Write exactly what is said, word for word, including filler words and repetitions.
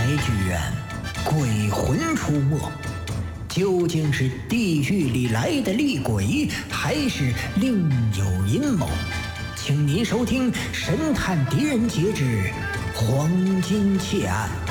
剧院，鬼魂出没，究竟是地狱里来的厉鬼，还是另有阴谋？请您收听《神探狄仁杰之黄金窃案》。